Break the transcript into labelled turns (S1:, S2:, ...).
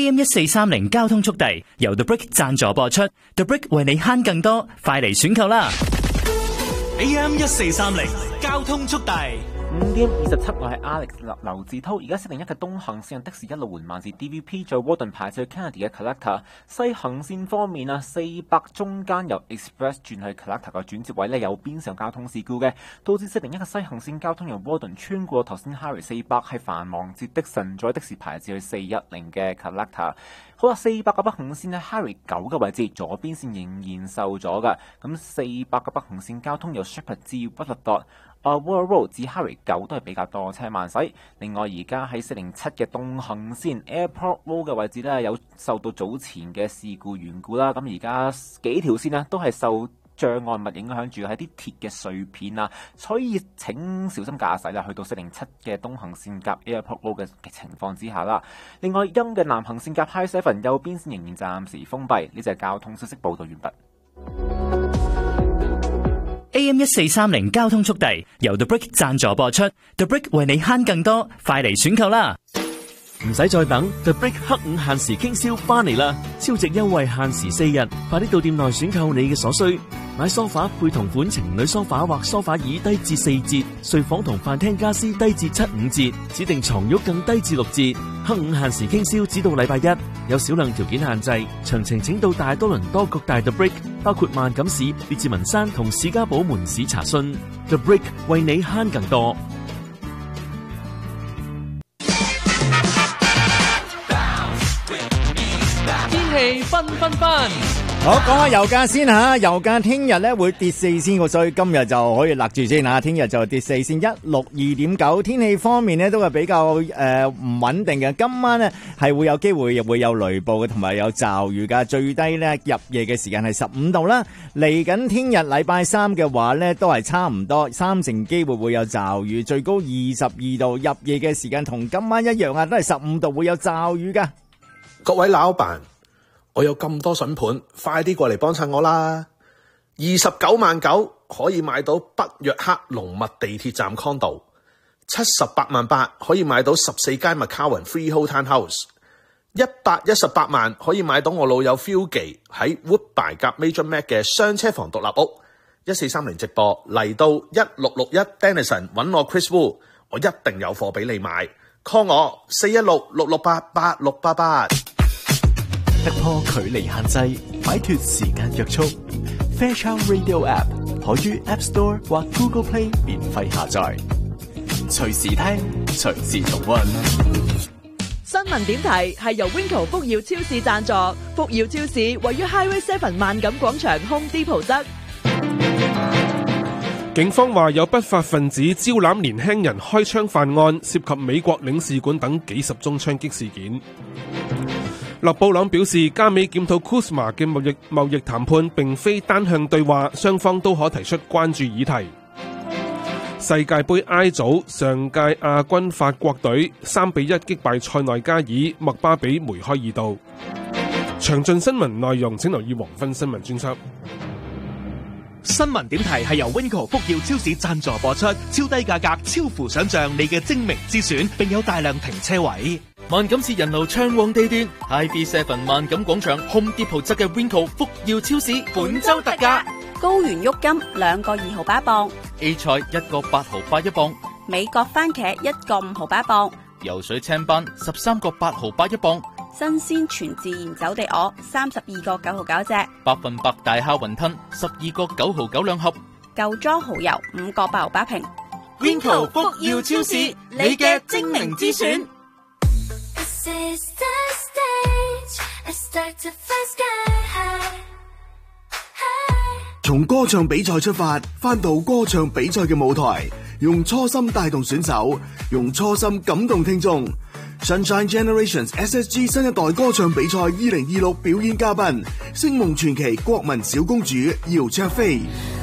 S1: AM1430交通速遞由 The Brick 贊助播出 ，The Brick 為你慳更多，快嚟選購啦
S2: ！AM1430交通速遞。
S3: 5:27，我係 Alex 劉志滔。而家401嘅東行線的士一路緩慢至 DVP， 在 Warden 排至 Kennedy 嘅 Collector。西行線方面啊，400中間由 Express 轉去 Collector 嘅轉接位呢，有邊上交通事故嘅，導致401嘅西行線交通由 Warden 穿過頭先 Harry 400係繁忙至的神，再的士排至去410嘅 Collector。好啦，400嘅北行線喺 Harry 9嘅位置，左邊線仍然受阻嘅。咁400嘅北行線交通由 Shepherd 至 Woodford。Wall Road 至 Harry 9都係比較多車慢駛。另外而家喺407嘅東行線 Airport Road 嘅位置呢，有受到早前嘅事故緣故啦。咁而家幾條線呢都係受障礙物影響住，喺啲鐵嘅碎片啊，所以請小心駕駛啦。去到407嘅東行線夾 Airport Road 嘅情況之下啦。另外陰嘅南行線夾 High 7右邊線仍然暫時封閉。呢隻交通消息報道完畢。
S1: AM1430交通速遞由 The Brick 贊助播出 ，The Brick 為你慳更多，快嚟選購啦！
S4: 唔使再等 ，The Brick 黑五限時傾銷翻嚟啦！超值優惠限時4日，快啲到店內選購你嘅所需。買梳化配同款情侶梳化或梳化椅低至4折，睡房同飯廳家私低至7-5折，指定床褥更低至6折。黑五限時傾銷只到禮拜一，有少量條件限制，詳情請到大多倫多各大 The Brick， 包括萬錦市、列治文山同史家堡門市查詢。The Brick 為你慳更多。
S5: 天氣紛紛紛。
S6: 好，講下油價先吓，油價聽日咧會跌4仙，所以今日就可以勒住先吓，聽日就跌4仙，162.9。天氣方面咧都係比較唔穩定嘅，今晚咧係會有機會會有雷暴嘅，同埋有驟雨噶，最低咧入夜嘅時間係15度啦。嚟緊聽日禮拜三嘅話咧都係差唔多，3成機會會有驟雨，最高22度，入夜嘅時間同今晚一樣啊，都係15度會有驟雨噶。
S7: 各位老闆，我有咁多筍盤，快啲過嚟幫襯我啦！29.9萬可以買到北約克龍密地鐵站 condo，78.8萬可以買到14間 McCowan Freehold Townhouse，118萬可以買到我老友 Philgy 喺 Woodbine 夾 Major Mac 嘅雙車房獨立屋。1430直播嚟到1661 Denison 揾我 Chris Wu， 我一定有貨俾你買 ，call 我416-668-8688。
S8: 突破距離限制，擺脫時間約束。Fairchild Radio App 可於 App Store 或 Google Play 免費下載，隨時聽，隨時重溫。
S9: 新聞點題係由 Winco 福耀超市贊助，福耀超市位於 Highway 7萬錦廣場 Home Depot 側。
S10: 警方話有不法分子招攬年輕人開槍犯案，涉及美國領事館等幾十宗槍擊事件。勒布朗表示，加美檢討 Kuzma 嘅貿易談判並非單向對話，雙方都可提出關注議題。世界盃 I 組上屆亞軍法國隊3-1擊敗塞內加爾，麥巴比梅開二度。詳盡新聞內容請留意黃昏新聞專輯。
S5: 新聞點題係由 Winco 福耀超市贊助播出，超低價格，超乎想象，你嘅精明之選，並有大量停車位。
S11: 萬錦市人流暢旺地段 ，HighB7 萬錦廣場 Home Depot 側嘅 Winco 福耀超市本周特價：
S12: 高原鬱金2個2毫8一磅
S11: ，A 菜1個8毫8一磅，
S12: 美國番茄1個5毫8一磅，
S11: 游水青斑13個8毫8一磅，
S12: 新鮮全自然走地鵝32個9毫9一隻
S11: ，100%大蝦雲吞12個9毫9兩盒，
S12: 舊裝蠔油5個8毫8瓶。
S5: Winco 福耀超市，你嘅精明之選。
S13: 從歌唱比賽出發，返到歌唱比賽嘅舞台，用初心帶動選手，用初心感動聽眾。Sunshine Generations SSG 新一代歌唱比賽2026表演嘉賓，星夢傳奇國民小公主姚焯菲。